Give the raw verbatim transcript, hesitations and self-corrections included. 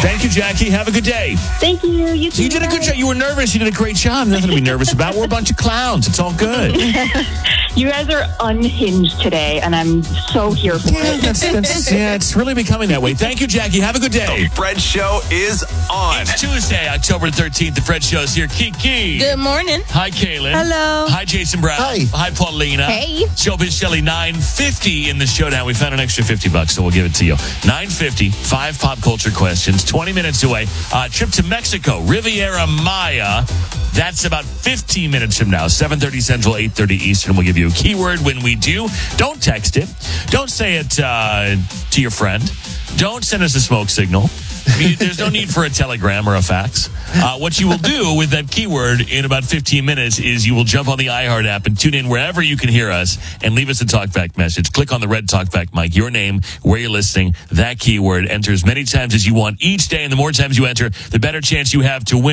Thank you, Jackie. Have a good day. Thank you. You, You did a good job. You were nervous. You did a great job. Nothing to be nervous about. We're a bunch of clowns. It's all good. You guys are unhinged today, and I'm so here for Yeah, it. that's, that's, yeah, it's really becoming that way. Thank you, Jackie. Have a good day. The Fred Show is on. It's Tuesday, October thirteenth. The Fred Show is here. Kiki. Good morning. Hi, Kaylin. Hello. Hi, Jason Brown. Hi. Hi, Paulina. Hey. Showbiz Shelly, nine fifty in the showdown. We found an extra fifty bucks, so we'll give it to you. nine fifty, five pop culture questions, twenty minutes away. Uh, trip to Mexico, Riviera Maya. That's about fifteen minutes from now, seven thirty Central, eight thirty Eastern. We'll give you a keyword when we do. Don't text it. Don't say it uh, to your friend. Don't send us a smoke signal. I mean, there's no need for a telegram or a fax. Uh, what you will do with that keyword in about fifteen minutes is you will jump on the iHeart app and tune in wherever you can hear us and leave us a talkback message. Click on the red talkback mic, your name, where you're listening, that keyword. Enter as many times as you want each day, and the more times you enter, the better chance you have to win.